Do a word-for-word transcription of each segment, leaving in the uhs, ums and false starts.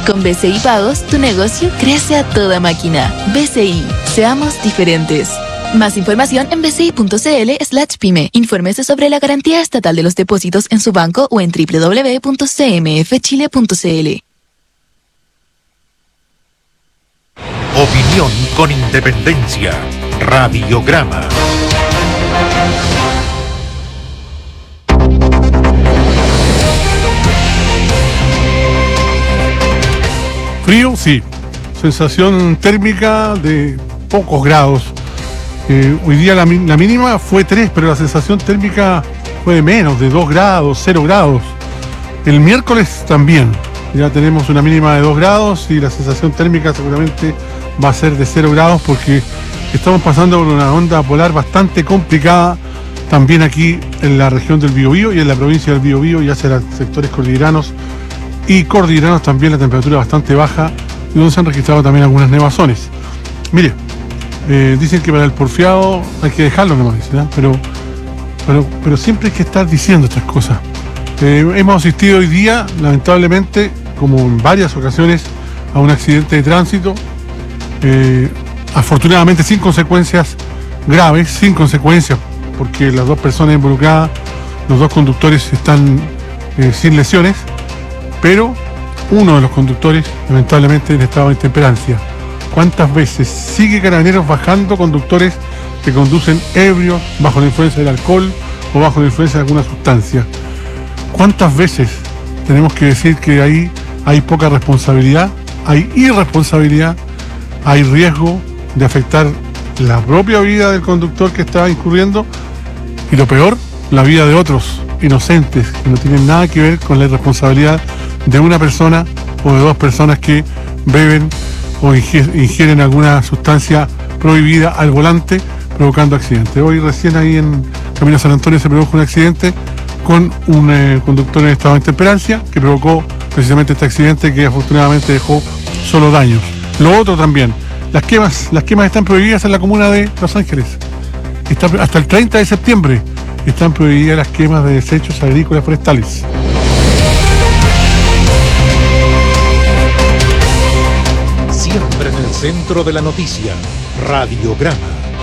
Con B C I Pagos, tu negocio crece a toda máquina. B C I, seamos diferentes. Más información en bci.cl slash pyme. Infórmese sobre la garantía estatal de los depósitos en su banco o en doble u doble u doble u punto c m f chile punto c l. Opinión con independencia. Radiograma. Frío, sí. Sensación térmica de pocos grados. Eh, hoy día la, la mínima fue tres, pero la sensación térmica fue de menos, de dos grados, cero grados. El miércoles también. Ya tenemos una mínima de dos grados y la sensación térmica seguramente va a ser de cero grados porque estamos pasando por una onda polar bastante complicada también aquí en la región del Biobío y en la provincia del Biobío, ya serán sectores cordilleranos y cordilleranos también la temperatura bastante baja y donde se han registrado también algunas nevazones. Mire, eh, dicen que para el porfiado hay que dejarlo nomás, ¿verdad? Pero, pero, pero siempre hay que estar diciendo estas cosas. Eh, hemos asistido hoy día, lamentablemente, como en varias ocasiones, a un accidente de tránsito, eh, afortunadamente sin consecuencias graves, sin consecuencias, porque las dos personas involucradas, los dos conductores están eh, sin lesiones, pero uno de los conductores, lamentablemente, en estado de intemperancia. ¿Cuántas veces sigue Carabineros bajando conductores que conducen ebrios, bajo la influencia del alcohol o bajo la influencia de alguna sustancia? ¿Cuántas veces tenemos que decir que ahí hay poca responsabilidad, hay irresponsabilidad, hay riesgo de afectar la propia vida del conductor que está incurriendo y lo peor, la vida de otros inocentes que no tienen nada que ver con la irresponsabilidad de una persona o de dos personas que beben o ingieren alguna sustancia prohibida al volante provocando accidentes? Hoy recién ahí en Camino a San Antonio se produjo un accidente con un eh, conductor en estado de intemperancia que provocó precisamente este accidente que afortunadamente dejó solo daños. Lo otro también, las quemas, las quemas están prohibidas en la comuna de Los Ángeles. Está, hasta el treinta de septiembre están prohibidas las quemas de desechos agrícolas forestales. Siempre en el centro de la noticia, Radiograma.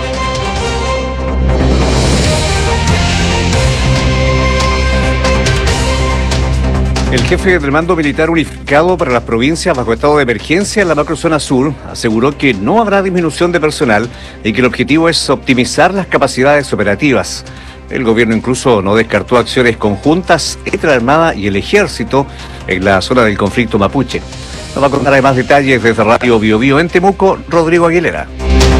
El jefe del mando militar unificado para las provincias bajo estado de emergencia en la macrozona sur aseguró que no habrá disminución de personal y que el objetivo es optimizar las capacidades operativas. El gobierno incluso no descartó acciones conjuntas entre la Armada y el Ejército en la zona del conflicto mapuche. Nos va a contar además detalles desde Radio Biobío en Temuco, Rodrigo Aguilera.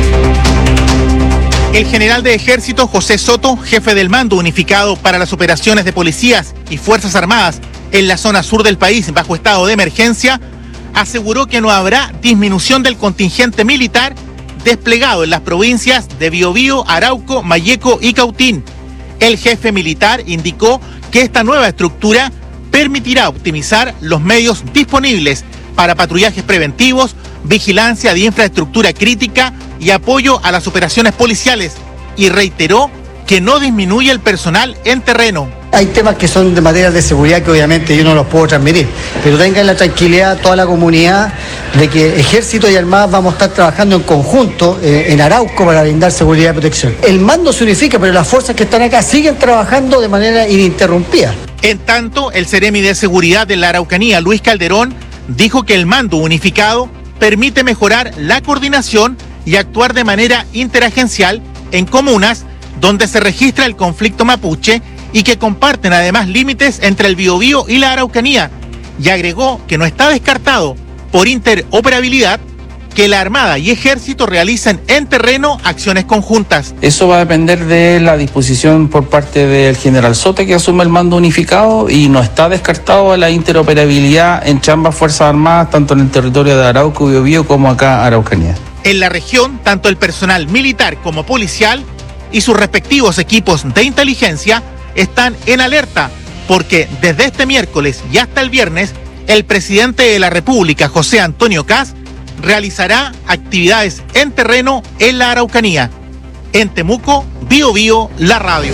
El general de Ejército José Soto, jefe del mando unificado para las operaciones de policías y Fuerzas Armadas en la zona sur del país bajo estado de emergencia, aseguró que no habrá disminución del contingente militar desplegado en las provincias de Biobío, Arauco, Malleco y Cautín. El jefe militar indicó que esta nueva estructura permitirá optimizar los medios disponibles para patrullajes preventivos, vigilancia de infraestructura crítica y apoyo a las operaciones policiales, y reiteró que no disminuye el personal en terreno. Hay temas que son de materia de seguridad que obviamente yo no los puedo transmitir, pero tengan la tranquilidad toda la comunidad de que Ejército y Armada vamos a estar trabajando en conjunto eh, en Arauco para brindar seguridad y protección. El mando se unifica, pero las fuerzas que están acá siguen trabajando de manera ininterrumpida. En tanto, el Seremi de Seguridad de la Araucanía, Luis Calderón, dijo que el mando unificado permite mejorar la coordinación y actuar de manera interagencial en comunas donde se registra el conflicto mapuche y que comparten además límites entre el Biobío y la Araucanía, y agregó que no está descartado, por interoperabilidad, que la Armada y Ejército realicen en terreno acciones conjuntas. Eso va a depender de la disposición por parte del general Sote, que asume el mando unificado, y no está descartado la interoperabilidad entre ambas Fuerzas Armadas, tanto en el territorio de Arauco, Biobío, como acá Araucanía. En la región, tanto el personal militar como policial y sus respectivos equipos de inteligencia están en alerta, porque desde este miércoles y hasta el viernes, el presidente de la República, José Antonio Kast, realizará actividades en terreno en la Araucanía. En Temuco, Biobío, la radio.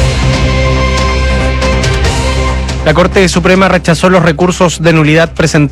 La Corte Suprema rechazó los recursos de nulidad presentados